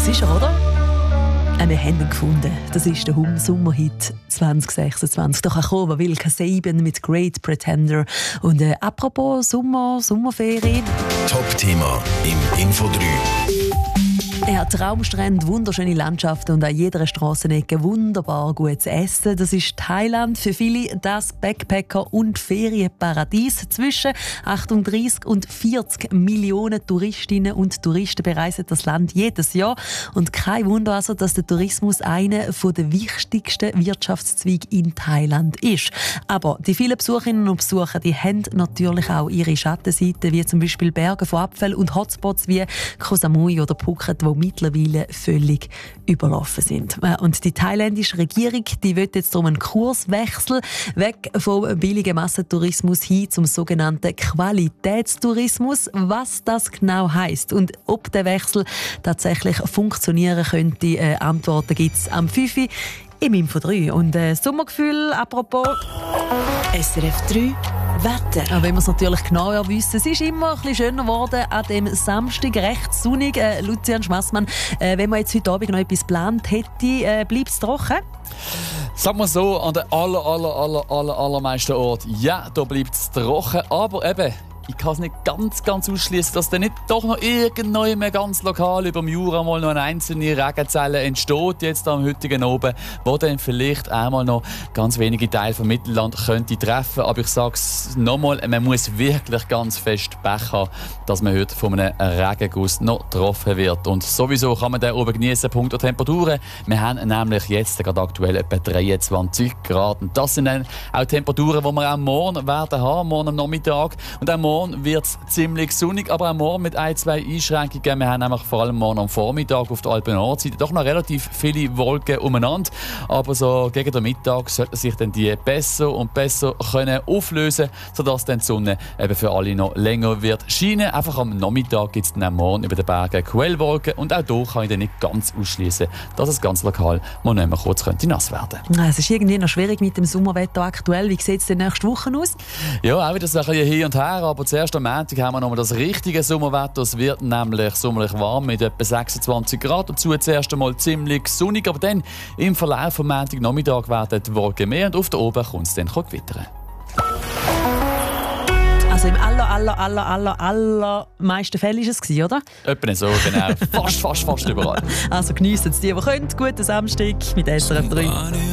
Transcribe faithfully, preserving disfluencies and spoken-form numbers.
ist er, oder? Wir haben ihn gefunden. Das ist der Hum Sommerhit zwanzig sechsundzwanzig. Doch auch kommen, will Kasabian mit Great Pretender. Und äh, apropos Sommer, Sommerferien. Top-Thema im Info drei. Er hat Traumstrände, wunderschöne Landschaften und an jeder Strassenecke wunderbar gutes Essen. Das ist Thailand. Für viele das Backpacker- und Ferienparadies. Zwischen achtunddreißig und vierzig Millionen Touristinnen und Touristen bereisen das Land jedes Jahr. Und kein Wunder also, dass der Tourismus einer der wichtigsten Wirtschaftszweige in Thailand ist. Aber die vielen Besucherinnen und Besucher, die haben natürlich auch ihre Schattenseiten, wie zum Beispiel Berge von Abfällen und Hotspots wie Koh Samui oder Phuket, die mittlerweile völlig überlaufen sind. Und die thailändische Regierung, die will jetzt darum einen Kurswechsel weg vom billigen Massentourismus hin zum sogenannten Qualitätstourismus. Was das genau heisst und ob der Wechsel tatsächlich funktionieren könnte, äh, Antworten gibt es am fünf Uhr im Info drei. Und äh, Sommergefühl, apropos S R F drei Wetter. Ja, wenn wir es natürlich genauer wissen, es ist immer ein bisschen schöner geworden an dem Samstag, recht sonnig. Äh, Lucian Schmassmann, äh, wenn man jetzt heute Abend noch etwas geplant hätte, äh, bleibt es trocken? Sagen wir so, an den aller, aller, aller, aller, allermeisten Orten, ja, da bleibt es trocken, aber eben, ich kann es nicht ganz, ganz ausschließen, dass dann nicht doch noch irgendwann mehr ganz lokal über dem Jura mal noch eine einzelne Regenzelle entsteht, jetzt am heutigen Abend, wo dann vielleicht einmal noch ganz wenige Teile vom Mittelland könnte treffen. Aber ich sage es nochmal, man muss wirklich ganz fest Pech haben, dass man heute von einem Regenguss noch getroffen wird. Und sowieso kann man den oben genießen, Punkt der Temperaturen. Wir haben nämlich jetzt gerade aktuell etwa dreiundzwanzig Grad. Und das sind dann auch Temperaturen, die wir auch morgen werden haben, morgen am Nachmittag. Und auch morgen wird es ziemlich sonnig, aber auch morgen mit ein, zwei Einschränkungen. Wir haben nämlich vor allem morgen am Vormittag auf der Alpen-Nordseite doch noch relativ viele Wolken umeinander. Aber so gegen den Mittag sollten sich dann die besser und besser können auflösen, sodass dann die Sonne eben für alle noch länger wird scheinen. Einfach am Nachmittag gibt es dann auch morgen über den Bergen Quellwolken und auch hier kann ich dann nicht ganz ausschließen, dass es ganz lokal mal nicht mehr kurz könnte nass werden. Es ist irgendwie noch schwierig mit dem Sommerwetter aktuell. Wie sieht es denn nächste Woche aus? Ja, auch wieder so ein bisschen hin und her, aber zuerst am Montag haben wir noch mal das richtige Sommerwetter. Es wird nämlich sommerlich warm mit etwa sechsundzwanzig Grad. Dazu zuerst einmal ziemlich sonnig, aber dann im Verlauf vom Montagnachmittag werden die Wolken mehr und auf der Oben kommt es dann gewittern. Also im aller, aller, aller, aller, aller meisten Fällen war es, oder? Etwa so, genau. Fast, fast, fast überall. Also geniessen es die, die können. Guten Samstag mit S R F drei.